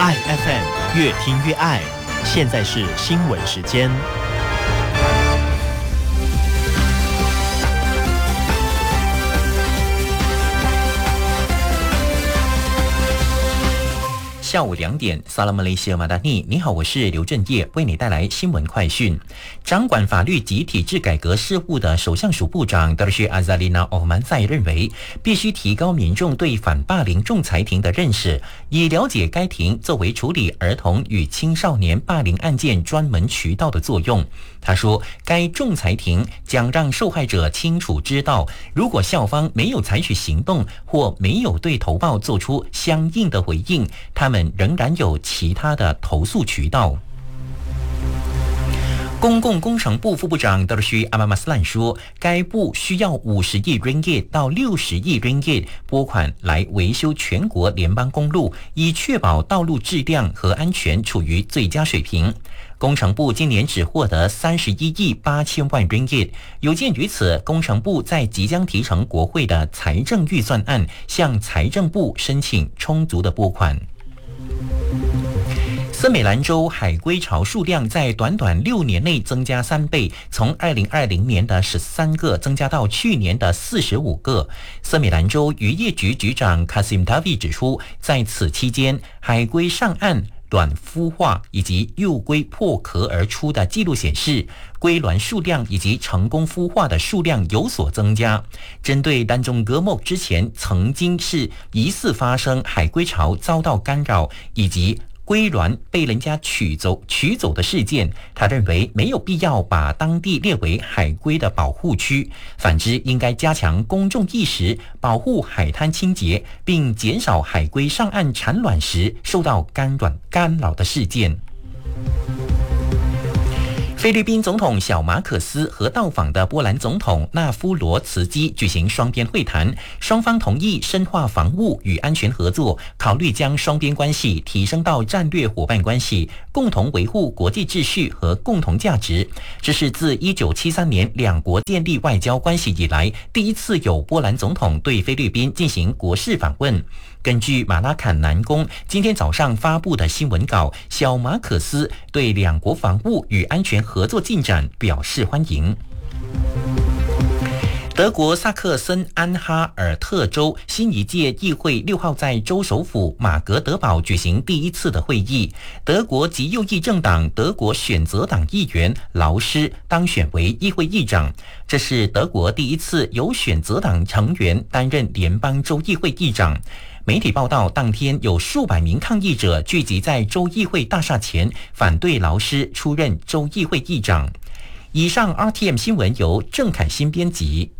爱 FM 越听越爱，现在是新闻时间。 下午2点，萨拉马雷西亚马达尼，你好，我是刘振业，为你带来新闻快讯。掌管法律及体制改革事务的首相署部长德什阿扎丽娜·奥曼塞认为，必须提高民众对反霸凌仲裁庭的认识，以了解该庭作为处理儿童与青少年霸凌案件专门渠道的作用。他说，该仲裁庭将让受害者清楚知道，如果校方没有采取行动或没有对投报做出相应的回应，他们仍然有其他的投诉渠道。公共工程部副部长德什阿马马斯兰说，该部需要50亿 ringgit 到60亿 ringgit 拨款来维修全国联邦公路，以确保道路质量和安全处于最佳水平。工程部今年只获得31亿8千万 ringgit， 有鉴于此，工程部在即将提呈国会的财政预算案，向财政部申请充足的拨款。森美兰州海龟巢数量在短短6年内增加3倍，从2020年的13个增加到去年的45个。森美兰州渔业局局长 Kasim Tavi 指出，在此期间，海龟上岸、卵孵化以及幼龟破壳而出的记录显示，龟卵数量以及成功孵化的数量有所增加。针对丹中格木之前曾经是疑似发生海龟巢遭到干扰以及龟卵被人家取走的事件，他认为没有必要把当地列为海龟的保护区，反之应该加强公众意识，保护海滩清洁，并减少海龟上岸产卵时受到干扰的事件。菲律宾总统小马可斯和到访的波兰总统纳夫罗茨基举行双边会谈，双方同意深化防务与安全合作，考虑将双边关系提升到战略伙伴关系，共同维护国际秩序和共同价值。这是自1973年两国建立外交关系以来，第一次有波兰总统对菲律宾进行国事访问。根据马拉坎南宫今天早上发布的新闻稿，小马可斯对两国防务与安全合作进展表示欢迎。德国萨克森安哈尔特州新一届议会6号在州首府马格德堡举行第一次的会议，德国极右翼政党德国选择党议员劳施当选为议会议长，这是德国第一次由选择党成员担任联邦州议会议长。媒体报道，当天有数百名抗议者聚集在州议会大厦前，反对劳施出任州议会议长。以上 RTM 新闻由郑凯欣编辑。